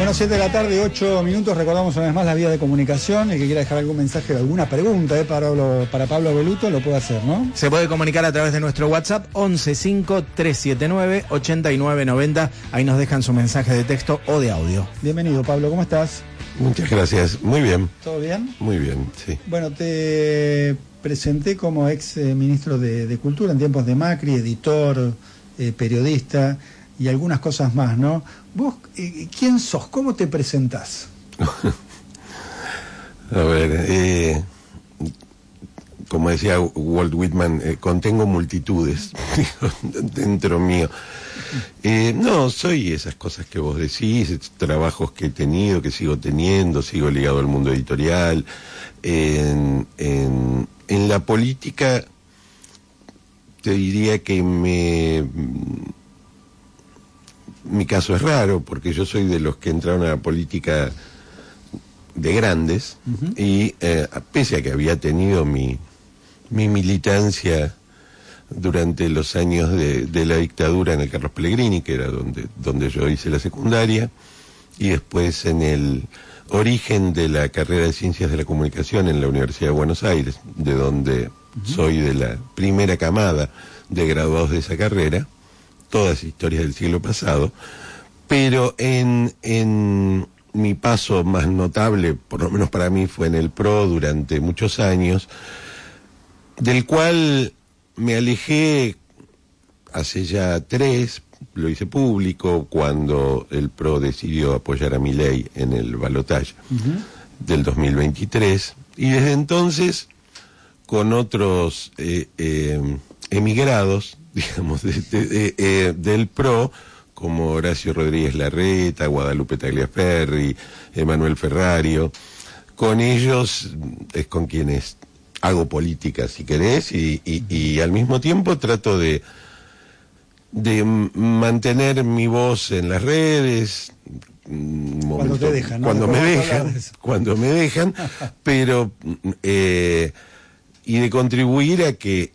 Bueno, 7 de la tarde, 8 minutos. Recordamos una vez más la vía de comunicación. El que quiera dejar algún mensaje o alguna pregunta para Pablo Beluto lo puede hacer, ¿no? Se puede comunicar a través de nuestro WhatsApp 1153798990. Ahí nos dejan su mensaje de texto o de audio. Bienvenido, Pablo. ¿Cómo estás? Muchas gracias. Muy bien. ¿Todo bien? Muy bien, sí. Bueno, te presenté como ex ministro de Cultura en tiempos de Macri, editor, periodista y algunas cosas más, ¿no? ¿Vos quién sos? ¿Cómo te presentás? A ver, como decía Walt Whitman, contengo multitudes dentro mío. No, soy esas cosas que vos decís, trabajos que he tenido, que sigo teniendo, sigo ligado al mundo editorial. En la política te diría que mi caso es raro, porque yo soy de los que entraron a la política de grandes, y pese a que había tenido mi militancia durante los años de la dictadura en el Carlos Pellegrini, que era donde yo hice la secundaria, y después en el origen de la carrera de Ciencias de la Comunicación en la Universidad de Buenos Aires, de donde soy de la primera camada de graduados de esa carrera, todas historias del siglo pasado, pero en mi paso más notable, por lo menos para mí, fue en el PRO durante muchos años, del cual me alejé hace ya 3, lo hice público, cuando el PRO decidió apoyar a Milei en el balotaje del 2023, y desde entonces, con otros emigrados, digamos, del PRO, como Horacio Rodríguez Larreta, Guadalupe Tagliaferri, Emanuel Ferrario, con ellos es con quienes hago política, si querés, y al mismo tiempo trato de mantener mi voz en las redes, cuando te dejan, ¿no? Cuando me dejan, pero y de contribuir a que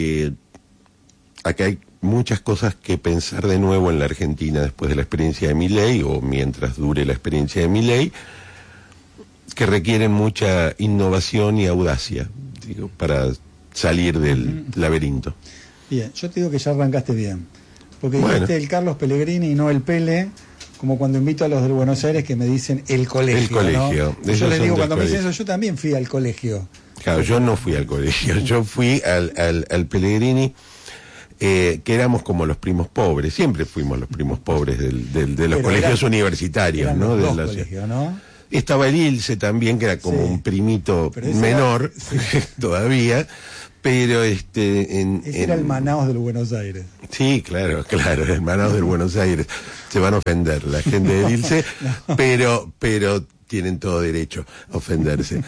hay muchas cosas que pensar de nuevo en la Argentina después de la experiencia de Milei, o mientras dure la experiencia de Milei, que requieren mucha innovación y audacia, digo, para salir del laberinto. Bien, yo te digo que ya arrancaste bien, porque bueno, dijiste el Carlos Pellegrini y no el Pele, como cuando invito a los del Buenos Aires que me dicen el colegio. El colegio. ¿No? Yo les digo, cuando me dicen eso, yo también fui al colegio. Claro, yo no fui al colegio, yo fui al Pellegrini, que éramos como los primos pobres, siempre fuimos los primos pobres de los colegios universitarios, ¿no? Los dos colegios, ¿no? Estaba el ILSE también, que era como un primito menor, todavía, pero ese era el Manaos del Buenos Aires. Sí, claro, el Manaos del Buenos Aires. Se van a ofender la gente del ILSE, no. pero tienen todo derecho a ofenderse.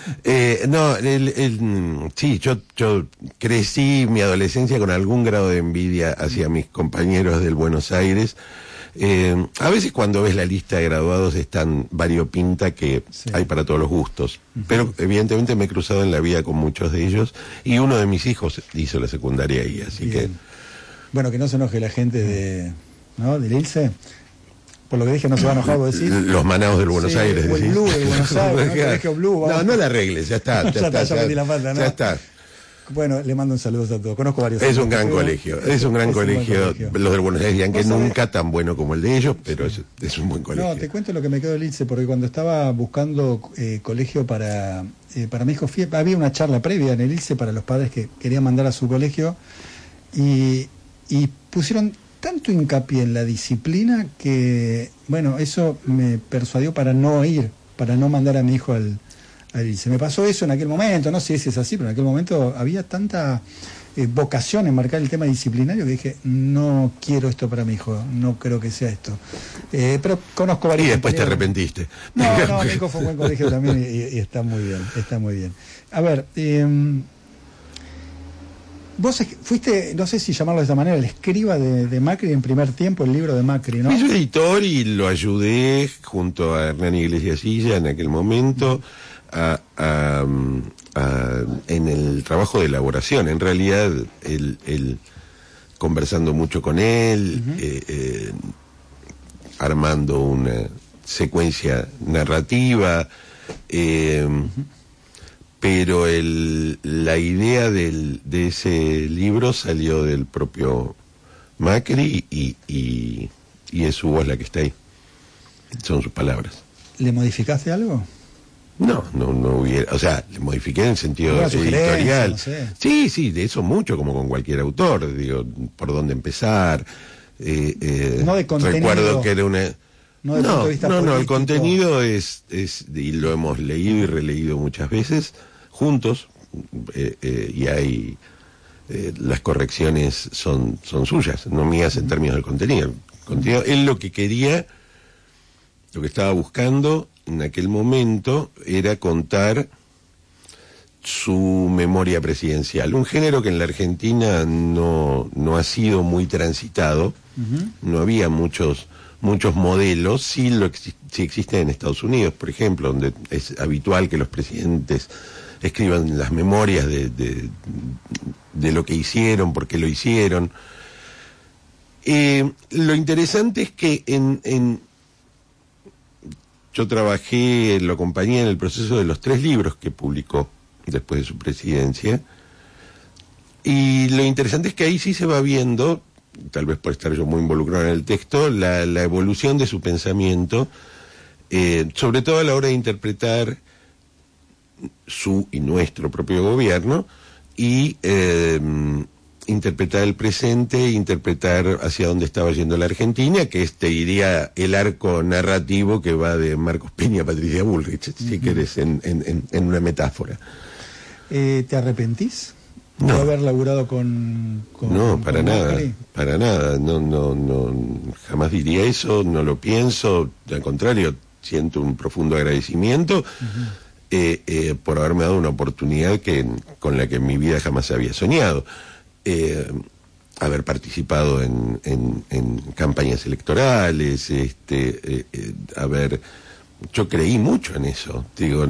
Sí, yo crecí mi adolescencia con algún grado de envidia hacia mis compañeros del Buenos Aires. A veces cuando ves la lista de graduados es tan variopinta que hay para todos los gustos, pero evidentemente me he cruzado en la vida con muchos de ellos, y uno de mis hijos hizo la secundaria ahí, así que... Bueno, que no se enoje la gente del ILSE. Por lo que dije, no se va a enojar, vos decís. Los Manaos del Buenos Aires, o el Blue del Buenos Aires, ¿no? El colegio Blue. No la arregles, ya está. Ya metí la pata, ¿no? Ya está. Bueno, le mando un saludo a todos. Conozco varios. Es un gran colegio, Los del Buenos Aires dirán que nunca tan bueno como el de ellos, pero es un buen colegio. No, te cuento lo que me quedó del ILSE, porque cuando estaba buscando colegio para mi hijo, había una charla previa en el ILSE para los padres que querían mandar a su colegio, y pusieron tanto hincapié en la disciplina que, bueno, eso me persuadió para no mandar a mi hijo al ILSE. Me pasó eso en aquel momento, no sé si es así, pero en aquel momento había tanta vocación en marcar el tema disciplinario que dije, no quiero esto para mi hijo, no creo que sea esto. Pero conozco varios. Y después te arrepentiste. No, mi hijo fue un buen colegio también y está muy bien. A ver, vos fuiste, no sé si llamarlo de esa manera, el escriba de Macri en primer tiempo, el libro de Macri, ¿no? Fui su editor y lo ayudé junto a Hernán Iglesias Silla en aquel momento en el trabajo de elaboración. En realidad, él conversando mucho con él, armando secuencia narrativa, pero la idea de ese libro salió del propio Macri y es su voz la que está ahí. Son sus palabras. ¿Le modificaste algo? No hubiera, o sea, le modifiqué en el sentido editorial. No sé. Sí, de eso mucho, como con cualquier autor, digo, por dónde empezar. No de contenido. Recuerdo que era una... No, el contenido es, y lo hemos leído y releído muchas veces, juntos, y hay... las correcciones son suyas, no mías en términos del contenido. Él lo que quería, lo que estaba buscando en aquel momento era contar su memoria presidencial, un género que en la Argentina no ha sido muy transitado. No había muchos modelos, sí existen en Estados Unidos, por ejemplo, donde es habitual que los presidentes escriban las memorias de lo que hicieron, por qué lo hicieron. Lo interesante es que yo lo acompañé en el proceso de los 3 libros que publicó después de su presidencia, y lo interesante es que ahí sí se va viendo, tal vez por estar yo muy involucrado en el texto, la evolución de su pensamiento, sobre todo a la hora de interpretar su y nuestro propio gobierno, y interpretar el presente, interpretar hacia dónde estaba yendo la Argentina, que te diría el arco narrativo que va de Marcos Peña a Patricia Bullrich, si querés, en una metáfora. ¿Te arrepentís de No. haber laburado con No, para con nada, Macri? para nada, no, jamás diría eso, no lo pienso, al contrario, siento un profundo agradecimiento por haberme dado una oportunidad con la que en mi vida jamás había soñado. Haber participado en campañas electorales, yo creí mucho en eso, digo,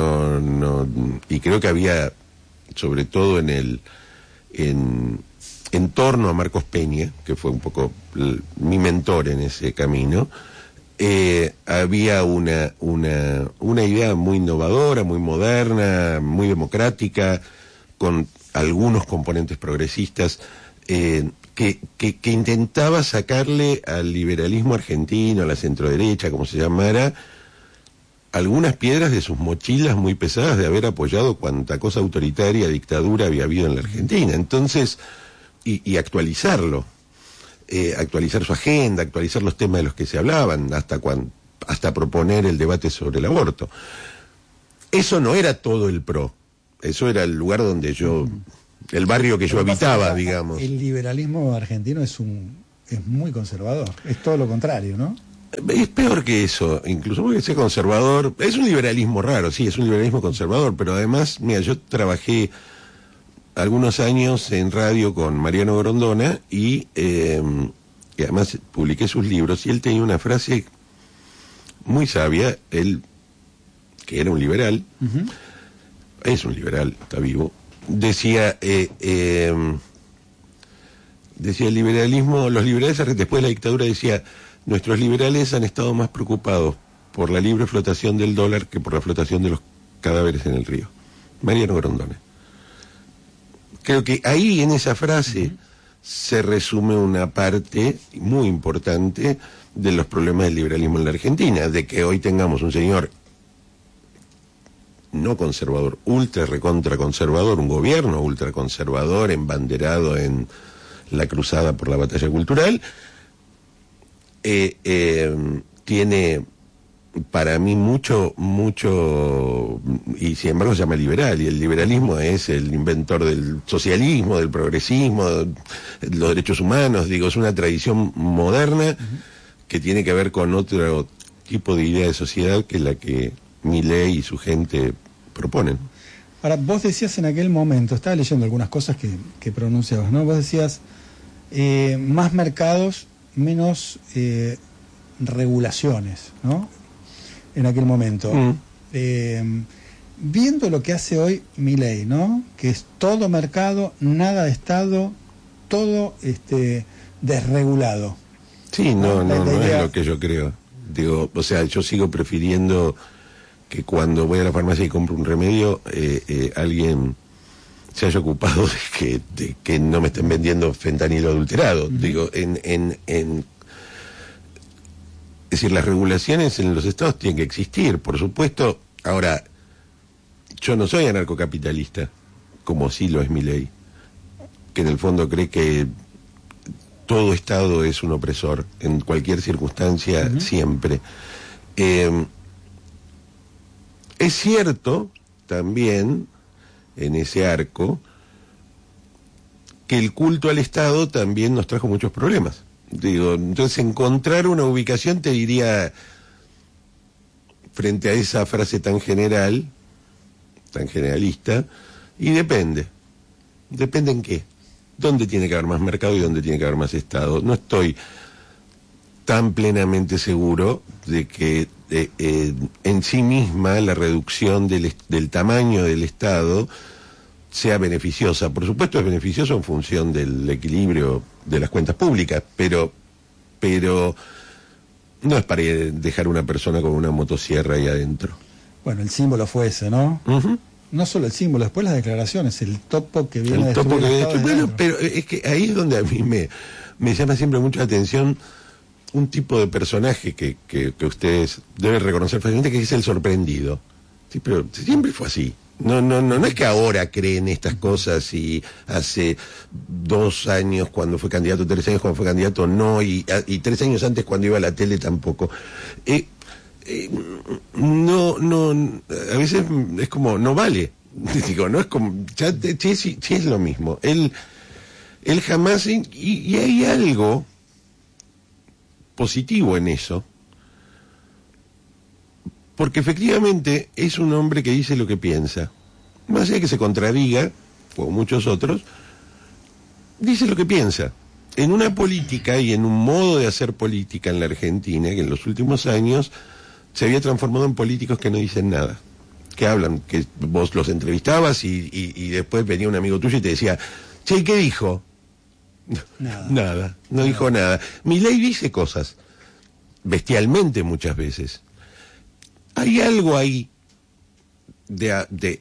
y creo que había, sobre todo en torno a Marcos Peña, que fue un poco mi mentor en ese camino, había una idea muy innovadora, muy moderna, muy democrática, con algunos componentes progresistas, que intentaba sacarle al liberalismo argentino, a la centroderecha, como se llamara, algunas piedras de sus mochilas muy pesadas de haber apoyado cuanta cosa autoritaria, dictadura había habido en la Argentina. Entonces, y actualizarlo, actualizar su agenda, actualizar los temas de los que se hablaban, hasta proponer el debate sobre el aborto. Eso no era todo el PRO, eso era el lugar donde el barrio que yo habitaba, digamos. El liberalismo argentino es muy conservador, es todo lo contrario, ¿no? Es peor que eso, incluso porque ser conservador, es un liberalismo raro, sí, es un liberalismo conservador, pero además, mira, yo trabajé algunos años en radio con Mariano Grondona y además publiqué sus libros, y él tenía una frase muy sabia, él, que era un liberal, es un liberal, está vivo, decía el liberalismo, los liberales después de la dictadura, decía: nuestros liberales han estado más preocupados por la libre flotación del dólar que por la flotación de los cadáveres en el río. Mariano Grondona. Creo que ahí, en esa frase, se resume una parte muy importante de los problemas del liberalismo en la Argentina, de que hoy tengamos un señor no conservador, ultra recontra conservador, un gobierno ultra conservador, embanderado en la cruzada por la batalla cultural, tiene para mí mucho, y sin embargo se llama liberal, y el liberalismo es el inventor del socialismo, del progresismo, de los derechos humanos, digo, es una tradición moderna que tiene que ver con otro tipo de idea de sociedad que la que Milei y su gente proponen. Ahora, vos decías en aquel momento, estaba leyendo algunas cosas que pronunciabas, ¿no? Vos decías, más mercados, menos regulaciones, ¿no? En aquel momento. Viendo lo que hace hoy Milei, ¿no? Que es todo mercado, nada de Estado, todo desregulado. Sí, no es lo que yo creo. Digo, o sea, yo sigo prefiriendo que cuando voy a la farmacia y compro un remedio, alguien se haya ocupado de que no me estén vendiendo fentanilo adulterado. Digo, es decir, las regulaciones en los estados tienen que existir, por supuesto. Ahora, yo no soy anarcocapitalista, como sí lo es Milei, que en el fondo cree que todo estado es un opresor, en cualquier circunstancia, siempre. Es cierto también, en ese arco, que el culto al Estado también nos trajo muchos problemas. Digo, entonces encontrar una ubicación, te diría, frente a esa frase tan general, tan generalista, y depende en qué, dónde tiene que haber más mercado y dónde tiene que haber más Estado. No estoy tan plenamente seguro de que en sí misma la reducción del tamaño del Estado sea beneficiosa. Por supuesto es beneficioso en función del equilibrio de las cuentas públicas, pero no es para dejar una persona con una motosierra ahí adentro. Bueno, el símbolo fue ese, ¿no? No solo el símbolo, después las declaraciones, el topo que viene a destruir el Estado. Bueno, pero es que ahí es donde a mí me llama siempre mucho la atención un tipo de personaje que ustedes deben reconocer fácilmente, que es el sorprendido. Sí, pero siempre fue así. No es que ahora creen estas cosas y hace 2 años cuando fue candidato, 3 años cuando fue candidato no, y 3 años antes cuando iba a la tele tampoco. A veces es como, no vale. Digo, no es como, sí es lo mismo. Él jamás, y hay algo positivo en eso, porque efectivamente es un hombre que dice lo que piensa, más allá de que se contradiga, como muchos otros, dice lo que piensa, en una política y en un modo de hacer política en la Argentina, que en los últimos años se había transformado en políticos que no dicen nada, que hablan, que vos los entrevistabas y después venía un amigo tuyo y te decía, che, ¿qué dijo? Nada, no dijo nada. Milei dice cosas, bestialmente muchas veces. Hay algo ahí de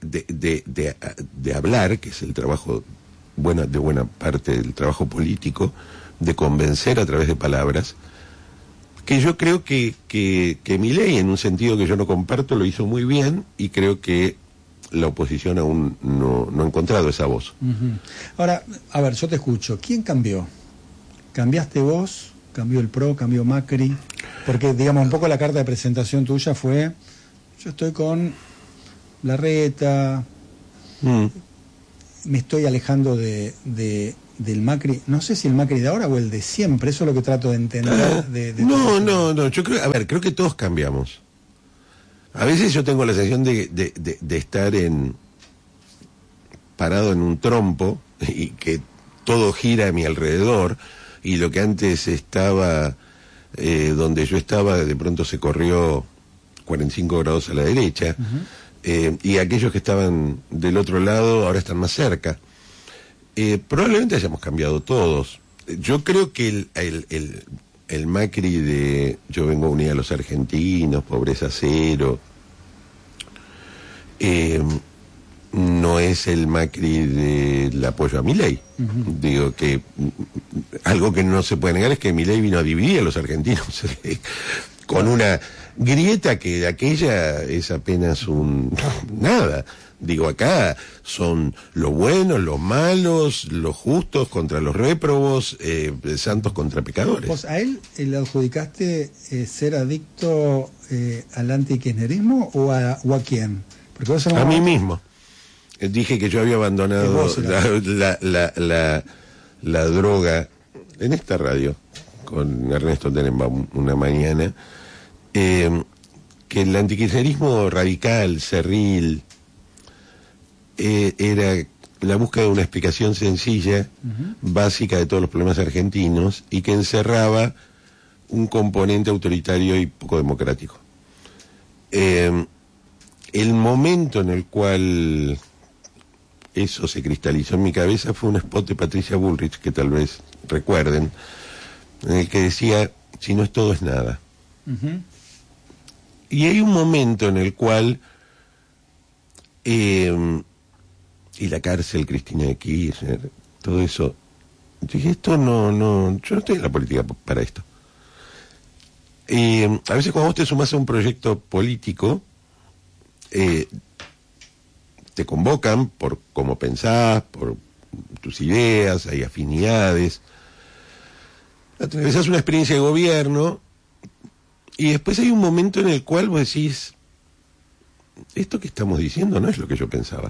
hablar, que es el trabajo de buena parte del trabajo político, de convencer a través de palabras, que yo creo que Milei, en un sentido que yo no comparto, lo hizo muy bien, y creo que la oposición aún no ha encontrado esa voz. Ahora, a ver, yo te escucho. ¿Quién cambió? ¿Cambiaste vos? ¿Cambió el PRO? ¿Cambió Macri? Porque, digamos, un poco la carta de presentación tuya fue, yo estoy con Larreta, me estoy alejando del Macri, no sé si el Macri de ahora o el de siempre, eso es lo que trato de entender. No, yo creo que todos cambiamos. A veces yo tengo la sensación de estar parado en un trompo y que todo gira a mi alrededor, y lo que antes estaba donde yo estaba, de pronto se corrió 45 grados a la derecha, y aquellos que estaban del otro lado ahora están más cerca. Probablemente hayamos cambiado todos. Yo creo que el Macri de yo vengo a unir a los argentinos, pobreza cero, no es el Macri del apoyo a Milei. Digo que algo que no se puede negar es que Milei vino a dividir a los argentinos con una grieta que de aquella es apenas nada. Digo, acá son los buenos, los malos, los justos contra los réprobos, santos contra pecadores. ¿Vos a él le adjudicaste ser adicto al antikirchnerismo o a quién? Porque vos a mí mismo. Dije que yo había abandonado la droga en esta radio con Ernesto Tenenbaum una mañana, que el antikirchnerismo radical, cerril, era la búsqueda de una explicación sencilla, básica de todos los problemas argentinos, y que encerraba un componente autoritario y poco democrático. El momento en el cual eso se cristalizó en mi cabeza fue un spot de Patricia Bullrich, que tal vez recuerden, en el que decía, si no es todo es nada. Y hay un momento en el cual, y la cárcel, Cristina de Kirchner, todo eso, dije, yo no estoy en la política para esto. A veces cuando vos te sumás a un proyecto político, te convocan por cómo pensás, por tus ideas, hay afinidades, atravesás una experiencia de gobierno, y después hay un momento en el cual vos decís, esto que estamos diciendo no es lo que yo pensaba.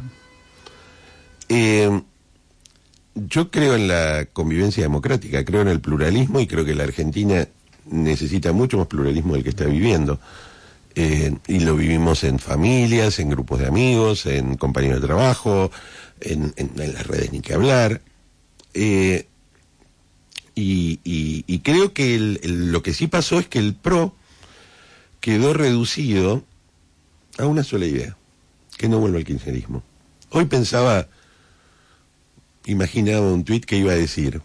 Yo creo en la convivencia democrática, creo en el pluralismo, y creo que la Argentina necesita mucho más pluralismo del que está viviendo. Y lo vivimos en familias, en grupos de amigos, en compañeros de trabajo, en las redes ni que hablar. Y creo que lo que sí pasó es que el PRO quedó reducido a una sola idea, que no vuelva al kirchnerismo. Hoy imaginaba un tuit que iba a decir,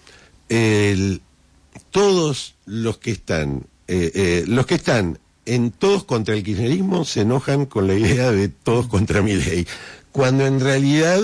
todos los que están en Todos contra el kirchnerismo se enojan con la idea de Todos contra Milei, cuando en realidad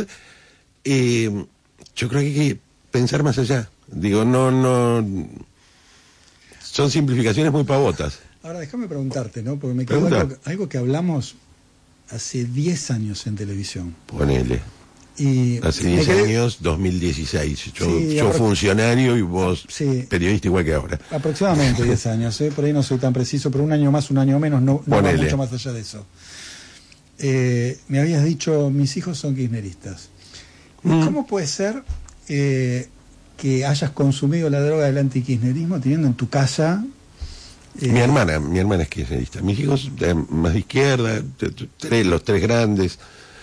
yo creo que hay que pensar más allá. Digo, no son simplificaciones muy pavotas. Ahora déjame preguntarte, ¿no? Porque me quedó algo que hablamos hace 10 años en televisión. Ponele. Y hace 10 años, 2016. Yo funcionario y vos periodista igual que ahora. Aproximadamente 10 años, por ahí no soy tan preciso, pero un año más, un año menos, no va mucho más allá de eso. Me habías dicho, mis hijos son kirchneristas. ¿Cómo puede ser que hayas consumido la droga del antikirchnerismo teniendo en tu casa... Mi hermana es kirchnerista. Mis hijos más de izquierda, los tres grandes...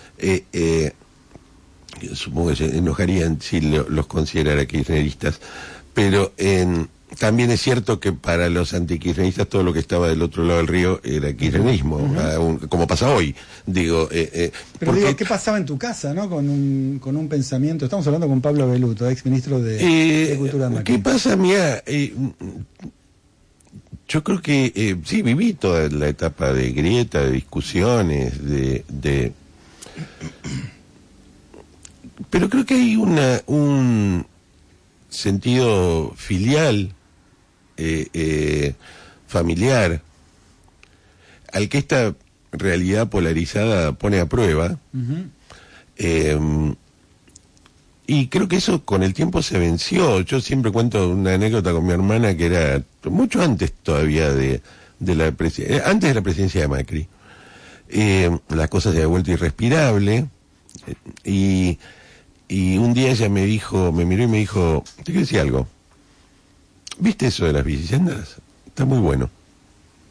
supongo que se enojarían si los considerara kirchneristas, pero también es cierto que para los antikirchneristas todo lo que estaba del otro lado del río era kirchnerismo, como pasa hoy, digo. Pero porque... digo, ¿qué pasaba en tu casa, no? Con un pensamiento, estamos hablando con Pablo Beluto, ex ministro de Cultura de Macri. ¿Qué pasa? Mira, yo creo que sí, viví toda la etapa de grieta, de discusiones, pero creo que hay un sentido filial, familiar, al que esta realidad polarizada pone a prueba. Y creo que eso con el tiempo se venció. Yo siempre cuento una anécdota con mi hermana que era mucho antes todavía de la presidencia, antes de la presidencia de Macri. La cosa se había vuelto irrespirable, y un día ella me miró y me dijo, te quiero decir algo, ¿viste eso de las bicisendas? Está muy bueno.